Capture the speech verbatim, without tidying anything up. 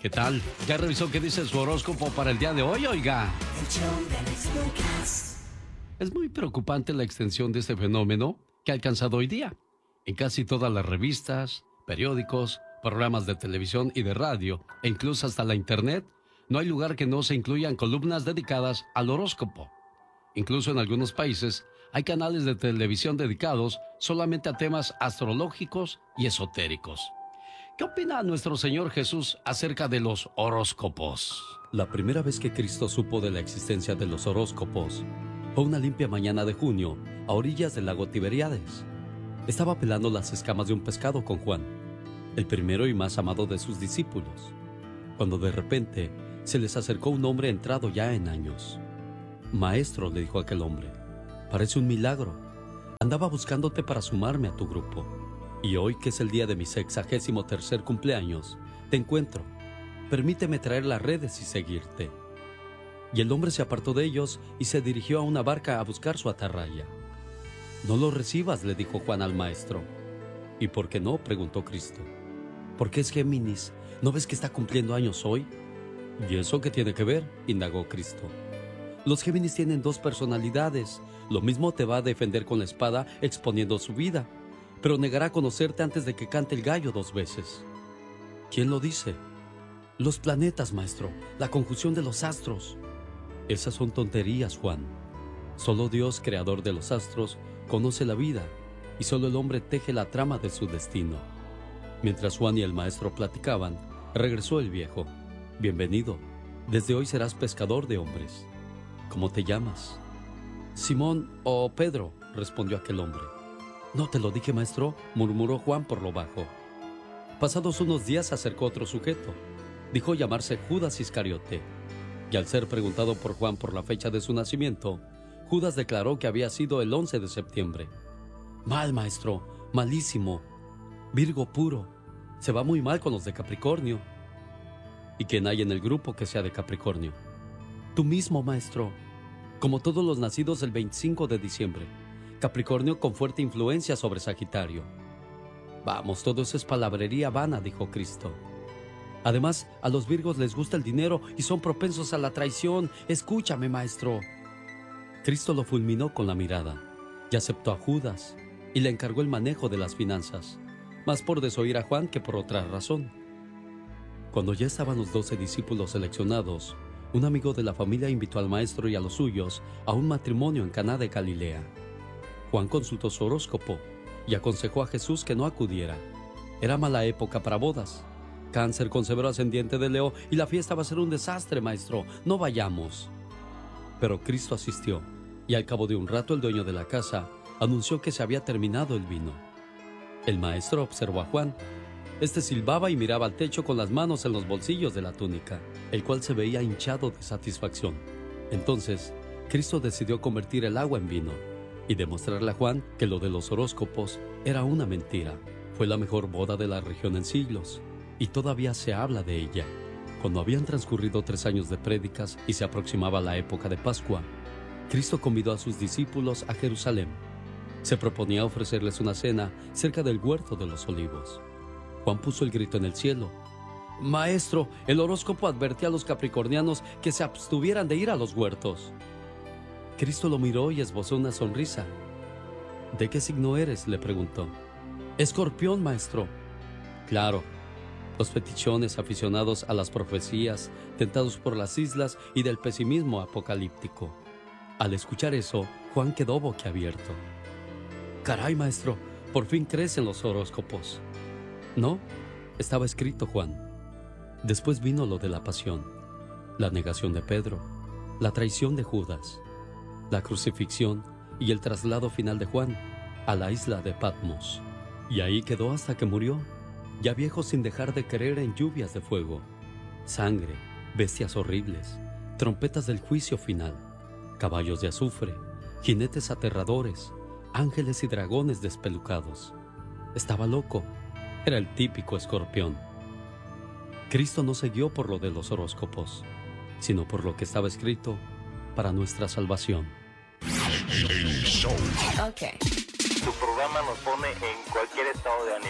¿Qué tal? ¿Ya revisó qué dice su horóscopo para el día de hoy, oiga? Es muy preocupante la extensión de este fenómeno que ha alcanzado hoy día. En casi todas las revistas, periódicos, programas de televisión y de radio, e incluso hasta la internet, no hay lugar que no se incluyan columnas dedicadas al horóscopo. Incluso en algunos países hay canales de televisión dedicados solamente a temas astrológicos y esotéricos. ¿Qué opina nuestro Señor Jesús acerca de los horóscopos? La primera vez que Cristo supo de la existencia de los horóscopos fue una limpia mañana de junio a orillas del lago Tiberíades. Estaba pelando las escamas de un pescado con Juan, el primero y más amado de sus discípulos, cuando de repente se les acercó un hombre entrado ya en años. «Maestro», le dijo aquel hombre, «parece un milagro. Andaba buscándote para sumarme a tu grupo. Y hoy, que es el día de mi sexagésimo tercer cumpleaños, te encuentro. Permíteme traer las redes y seguirte». Y el hombre se apartó de ellos y se dirigió a una barca a buscar su atarraya. «No lo recibas», le dijo Juan al maestro. «¿Y por qué no?», preguntó Cristo. «Porque es Géminis. ¿No ves que está cumpliendo años hoy?» «¿Y eso qué tiene que ver?», indagó Cristo. «Los Géminis tienen dos personalidades. Lo mismo te va a defender con la espada exponiendo su vida, pero negará conocerte antes de que cante el gallo dos veces». «¿Quién lo dice?». «Los planetas, maestro. La conjunción de los astros». «Esas son tonterías, Juan. Solo Dios, creador de los astros, conoce la vida, y solo el hombre teje la trama de su destino». Mientras Juan y el maestro platicaban, regresó el viejo. «Bienvenido. Desde hoy serás pescador de hombres. ¿Cómo te llamas?». «Simón o Pedro», respondió aquel hombre. «No te lo dije, maestro», murmuró Juan por lo bajo. Pasados unos días se acercó otro sujeto. Dijo llamarse Judas Iscariote. Y al ser preguntado por Juan por la fecha de su nacimiento, Judas declaró que había sido el once de septiembre. «Mal, maestro, malísimo. Virgo puro. Se va muy mal con los de Capricornio». «¿Y quién hay en el grupo que sea de Capricornio?». «Tú mismo, maestro. Como todos los nacidos el veinticinco de diciembre. Capricornio con fuerte influencia sobre Sagitario». «Vamos, todo eso es palabrería vana», dijo Cristo. «Además, a los Virgos les gusta el dinero y son propensos a la traición. Escúchame, maestro». Cristo lo fulminó con la mirada y aceptó a Judas y le encargó el manejo de las finanzas, más por desoír a Juan que por otra razón. Cuando ya estaban los doce discípulos seleccionados, un amigo de la familia invitó al maestro y a los suyos a un matrimonio en Caná de Galilea. Juan consultó su horóscopo y aconsejó a Jesús que no acudiera. Era mala época para bodas. Cáncer con severo ascendiente de Leo y la fiesta va a ser un desastre, maestro. No vayamos. Pero Cristo asistió y al cabo de un rato el dueño de la casa anunció que se había terminado el vino. El maestro observó a Juan. Este silbaba y miraba al techo con las manos en los bolsillos de la túnica, el cual se veía hinchado de satisfacción. Entonces, Cristo decidió convertir el agua en vino y demostrarle a Juan que lo de los horóscopos era una mentira. Fue la mejor boda de la región en siglos y todavía se habla de ella. Cuando habían transcurrido tres años de prédicas y se aproximaba la época de Pascua, Cristo convidó a sus discípulos a Jerusalén. Se proponía ofrecerles una cena cerca del huerto de los olivos. Juan puso el grito en el cielo. «Maestro, el horóscopo advertía a los capricornianos que se abstuvieran de ir a los huertos». Cristo lo miró y esbozó una sonrisa. «¿De qué signo eres?», le preguntó. «Escorpión, maestro». «Claro». Los fetichones aficionados a las profecías, tentados por las islas y del pesimismo apocalíptico. Al escuchar eso, Juan quedó boquiabierto. «Caray, maestro, por fin crees en los horóscopos». «No, estaba escrito, Juan». Después vino lo de la pasión, la negación de Pedro, la traición de Judas, la crucifixión y el traslado final de Juan a la isla de Patmos. Y ahí quedó hasta que murió, ya viejo sin dejar de creer en lluvias de fuego, sangre, bestias horribles, trompetas del juicio final, caballos de azufre, jinetes aterradores, ángeles y dragones despelucados. Estaba loco, era el típico escorpión. Cristo no se guió por lo de los horóscopos, sino por lo que estaba escrito para nuestra salvación. Ok. Tu programa nos pone en cualquier estado de ánimo.